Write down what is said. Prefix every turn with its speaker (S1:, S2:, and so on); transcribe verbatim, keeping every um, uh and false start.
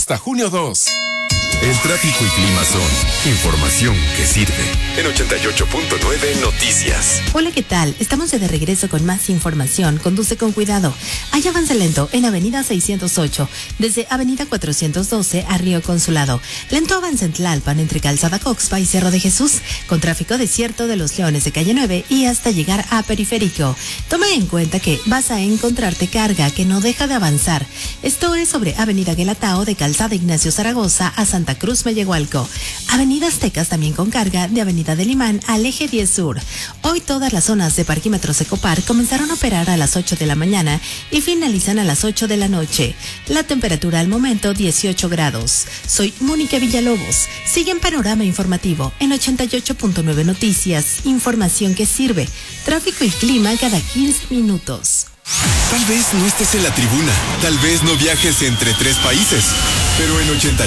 S1: hasta junio dos.
S2: El tráfico y clima son información que sirve. En ochenta y ocho punto nueve Noticias.
S3: Hola, ¿qué tal? Estamos ya de regreso con más información. Conduce con cuidado. Hay avance lento en Avenida seiscientos ocho, desde Avenida cuatrocientos doce a Río Consulado. Lento avance en Tlalpan, entre Calzada Coxpa y Cerro de Jesús, con tráfico desierto de los Leones de Calle nueve y hasta llegar a Periférico. Toma en cuenta que vas a encontrarte carga que no deja de avanzar. Esto es sobre Avenida Guelatao, de Calzada Ignacio Zaragoza a Santa Cruz Mellehualco. Avenida Aztecas también con carga de Avenida del Imán al Eje diez Sur. Hoy todas las zonas de parquímetros Ecopar comenzaron a operar a las ocho de la mañana y finalizan a las ocho de la noche. La temperatura al momento dieciocho grados. Soy Mónica Villalobos. Sigue en Panorama Informativo en ochenta y ocho punto nueve Noticias. Información que sirve. Tráfico y clima cada quince minutos.
S2: Tal vez no estés en la tribuna, tal vez no viajes entre tres países, pero en ochenta